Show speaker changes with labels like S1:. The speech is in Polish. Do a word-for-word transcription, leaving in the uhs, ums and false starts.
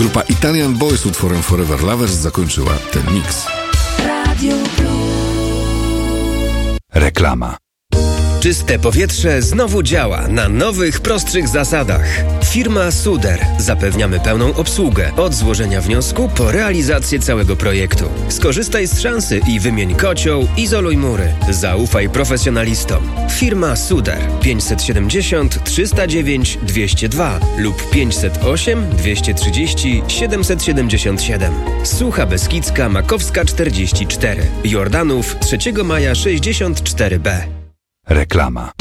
S1: Grupa Italian Boys utworem Forever Lovers zakończyła ten miks.
S2: Radio
S3: Reklama.
S4: Czyste powietrze znowu działa na nowych, prostszych zasadach. Firma Suder. Zapewniamy pełną obsługę od złożenia wniosku po realizację całego projektu. Skorzystaj z szansy i wymień kocioł, izoluj mury. Zaufaj profesjonalistom. Firma Suder pięćset siedemdziesiąt trzysta dziewięć dwieście dwa lub pięćset osiem dwieście trzydzieści siedemset siedemdziesiąt siedem. Sucha Beskidzka Makowska czterdzieści cztery. Jordanów trzeciego maja sześćdziesiąt cztery B.
S3: Reklama.